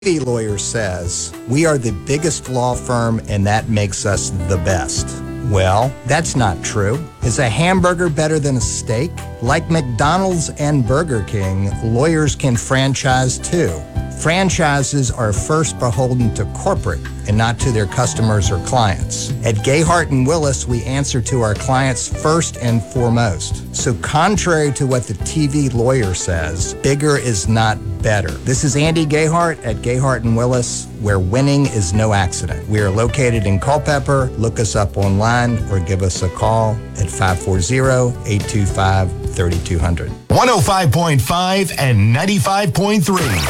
TV lawyer says we are the biggest law firm and that makes us the best. Well, that's not true. Is a hamburger better than a steak? Like McDonald's and Burger King, lawyers can franchise too. Franchises are first beholden to corporate and not to their customers or clients. At Gayhart & Willis, we answer to our clients first and foremost. So contrary to what the TV lawyer says, bigger is not better. This is Andy Gayhart at Gayhart & Willis, where winning is no accident. We are located in Culpeper. Look us up online or give us a call at 540-825-3200. 105.5 and 95.3.